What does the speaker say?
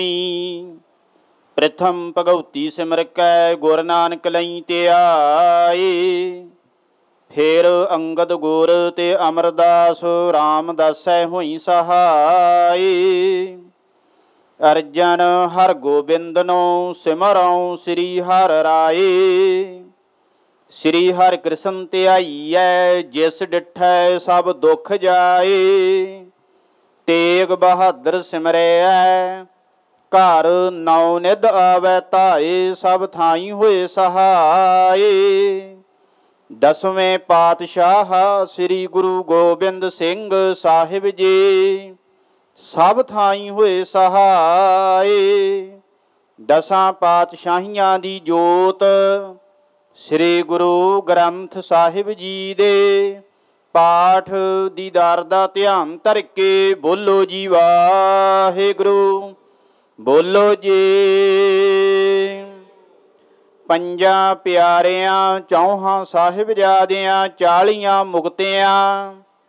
प्रथम भगवती सिमर कै गुर नानक लई ते आए। फेर अंगद गुर ते अमरदास रामदासै होई सहाय। अर्जन हर गोबिंद नो सिमरौं श्री हर राए। श्री हर कृष्ण ध्याईऐ जिस डिठै सब दुख जाए। तेग बहादुर सिमरै घर नौ निध आवै धाए। सब थाई होए सहाय। दसवें पातशाह श्री गुरु गोबिंद सिंह साहिब जी सब थाई होए सहाय। दसां पातशाहियां दी जोत श्री गुरु ग्रंथ साहिब जी दे पाठ दीदार दा ध्यान धर के बोलो जी वाहिगुरु बोलो जी। ਪੰਜਾਂ ਪਿਆਰਿਆਂ ਚੌਹਾਂ ਸਾਹਿਬਜ਼ਾਦਿਆਂ 40 ਮੁਕਤਿਆਂ